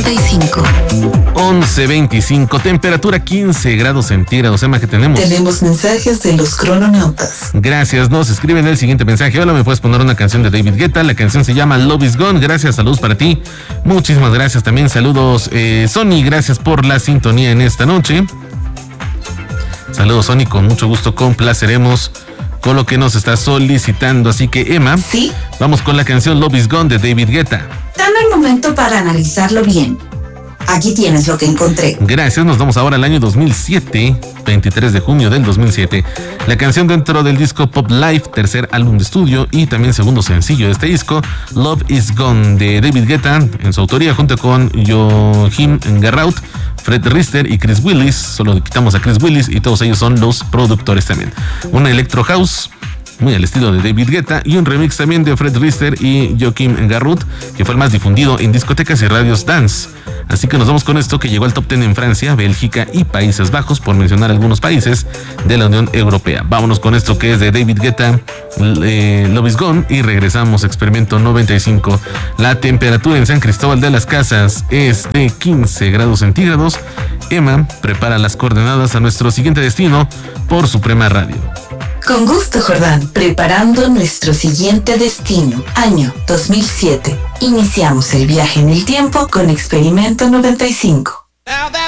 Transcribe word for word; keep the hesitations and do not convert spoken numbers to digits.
noventa y cinco. once veinticinco, temperatura quince grados centígrados. Emma, ¿qué tenemos? Tenemos mensajes de los crononautas. Gracias, nos escriben el siguiente mensaje. Hola, ¿me puedes poner una canción de David Guetta? La canción se llama Love Is Gone. Gracias, saludos para ti. Muchísimas gracias también, saludos eh, Sony, gracias por la sintonía en esta noche. Saludos Sony, con mucho gusto complaceremos con lo que nos está solicitando. Así que Emma, sí, vamos con la canción Love Is Gone de David Guetta. Dame el momento para analizarlo bien. Aquí tienes lo que encontré. Gracias, nos vamos ahora al año dos mil siete, veintitrés de junio del dos mil siete. La canción dentro del disco Pop Life, tercer álbum de estudio y también segundo sencillo de este disco, Love Is Gone de David Guetta, en su autoría junto con Joachim Garraud, Fred Rister y Chris Willis. Solo quitamos a Chris Willis y todos ellos son los productores también. Una electro house muy al estilo de David Guetta y un remix también de Fred Rister y Joachim Garraud, que fue el más difundido en discotecas y radios dance. Así que nos vamos con esto, que llegó al top diez en Francia, Bélgica y Países Bajos, por mencionar algunos países de la Unión Europea. Vámonos con esto que es de David Guetta, eh, Love Is Gone, y regresamos a Experimento noventa y cinco. La temperatura en San Cristóbal de las Casas es de quince grados centígrados. Emma prepara las coordenadas a nuestro siguiente destino por Suprema Radio. Con gusto, Jordán. Preparando nuestro siguiente destino, año dos mil siete. Iniciamos el viaje en el tiempo con Experimento noventa y cinco.